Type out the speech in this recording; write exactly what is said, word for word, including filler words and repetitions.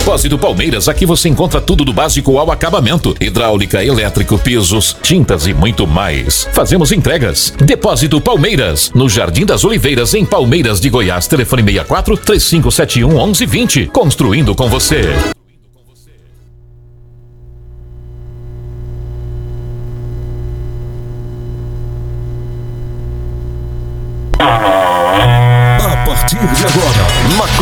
Depósito Palmeiras, aqui você encontra tudo do básico ao acabamento: hidráulica, elétrico, pisos, tintas e muito mais. Fazemos entregas. Depósito Palmeiras, no Jardim das Oliveiras, em Palmeiras de Goiás. Telefone seis quatro, três cinco sete um, um um dois zero. Construindo com você. A partir de agora,